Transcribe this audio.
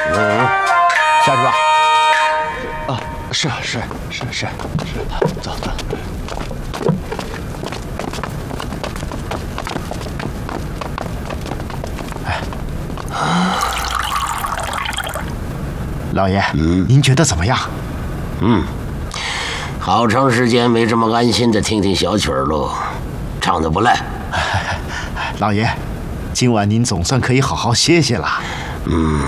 下去吧。 啊，是，走。 老爷，您觉得怎么样？ 好长时间没这么安心的听听小曲儿喽，唱得不赖。 老爷，今晚您总算可以好好歇歇了。